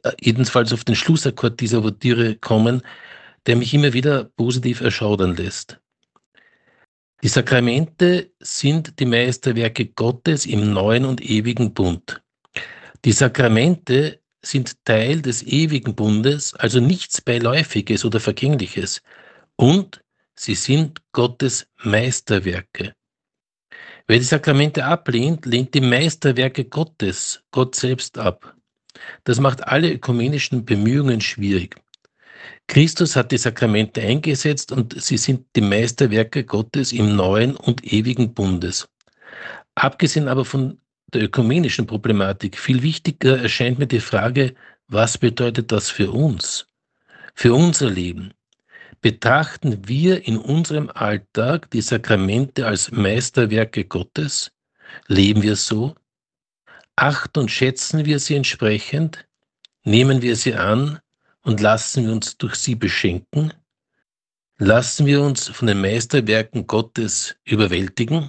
jedenfalls auf den Schlussakkord dieser Ouvertüre kommen, der mich immer wieder positiv erschaudern lässt. Die Sakramente sind die Meisterwerke Gottes im neuen und ewigen Bund. Die Sakramente sind Teil des ewigen Bundes, also nichts Beiläufiges oder Vergängliches. Und sie sind Gottes Meisterwerke. Wer die Sakramente ablehnt, lehnt die Meisterwerke Gottes, Gott selbst ab. Das macht alle ökumenischen Bemühungen schwierig. Christus hat die Sakramente eingesetzt und sie sind die Meisterwerke Gottes im neuen und ewigen Bundes. Abgesehen aber von der ökumenischen Problematik, viel wichtiger erscheint mir die Frage, was bedeutet das für uns, für unser Leben? Betrachten wir in unserem Alltag die Sakramente als Meisterwerke Gottes? Leben wir so? Achten und schätzen wir sie entsprechend? Nehmen wir sie an und lassen wir uns durch sie beschenken? Lassen wir uns von den Meisterwerken Gottes überwältigen?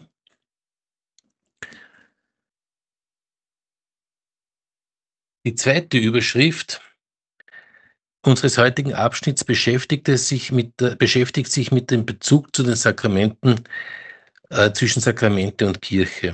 Die zweite Überschrift unseres heutigen Abschnitts beschäftigt sich mit dem Bezug zu den Sakramenten, zwischen Sakramente und Kirche.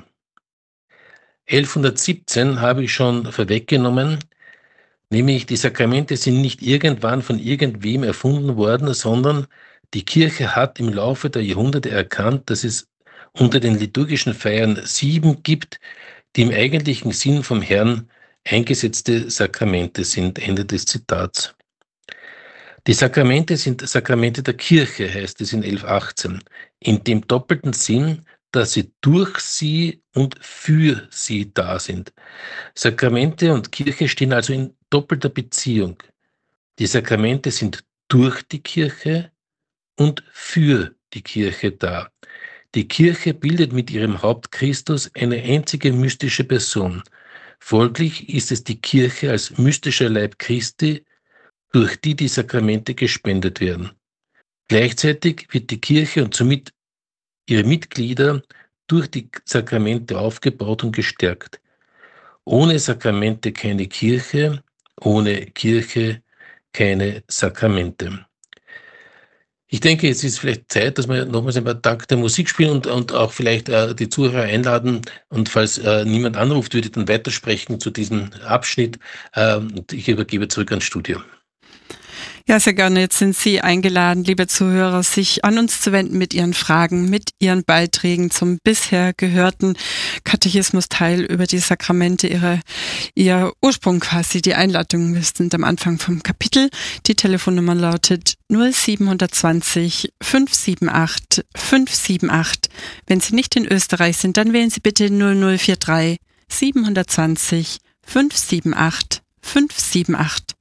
1117 habe ich schon vorweggenommen, nämlich die Sakramente sind nicht irgendwann von irgendwem erfunden worden, sondern die Kirche hat im Laufe der Jahrhunderte erkannt, dass es unter den liturgischen Feiern 7 gibt, die im eigentlichen Sinn vom Herrn eingesetzte Sakramente sind. Ende des Zitats. Die Sakramente sind Sakramente der Kirche, heißt es in 1118, in dem doppelten Sinn, dass sie durch sie und für sie da sind. Sakramente und Kirche stehen also in doppelter Beziehung. Die Sakramente sind durch die Kirche und für die Kirche da. Die Kirche bildet mit ihrem Haupt Christus eine einzige mystische Person. Folglich ist es die Kirche als mystischer Leib Christi, durch die die Sakramente gespendet werden. Gleichzeitig wird die Kirche und somit ihre Mitglieder durch die Sakramente aufgebaut und gestärkt. Ohne Sakramente keine Kirche, ohne Kirche keine Sakramente. Ich denke, es ist vielleicht Zeit, dass wir nochmals ein paar Takte Musik spielen und auch vielleicht die Zuhörer einladen. Und falls niemand anruft, würde ich dann weitersprechen zu diesem Abschnitt. Und ich übergebe zurück ans Studio. Ja, sehr gerne. Jetzt sind Sie eingeladen, liebe Zuhörer, sich an uns zu wenden mit Ihren Fragen, mit Ihren Beiträgen zum bisher gehörten Katechismus-Teil über die Sakramente, Ihr Ursprung quasi, die Einladung. Wir sind am Anfang vom Kapitel. Die Telefonnummer lautet 0720 578 578. Wenn Sie nicht in Österreich sind, dann wählen Sie bitte 0043 720 578 578.